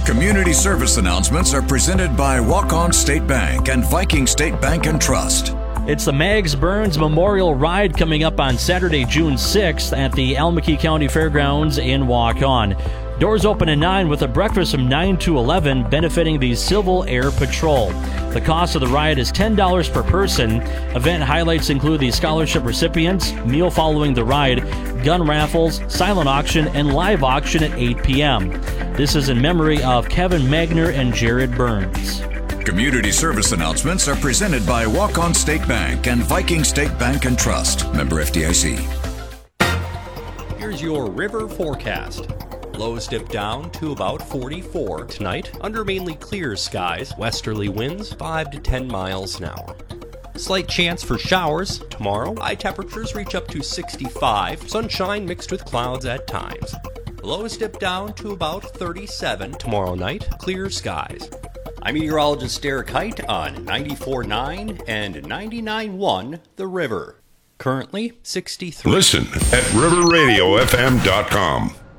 Community service announcements are presented by Walk-On State Bank and Viking State Bank and Trust. It's the Mags Burns Memorial Ride coming up on Saturday, June 6th at the Almaquee County Fairgrounds in Walk-On. Doors open at 9 with a breakfast from 9 to 11 benefiting the Civil Air Patrol. The cost of the ride is $10 per person. Event highlights include the scholarship recipients, meal following the ride, gun raffles, silent auction, and live auction at 8 p.m. This is in memory of Kevin Magner and Jared Burns. Community service announcements are presented by Walk-On State Bank and Viking State Bank and Trust. Member FDIC. Here's your river forecast. Lows dip down to about 44 tonight under mainly clear skies. Westerly winds 5 to 10 miles an hour. Slight chance for showers tomorrow. High temperatures reach up to 65. Sunshine mixed with clouds at times. Lows dip down to about 37 tomorrow night. Clear skies. I'm meteorologist Derek Height on 94.9 and 99.1 The River. Currently 63. Listen at riverradiofm.com.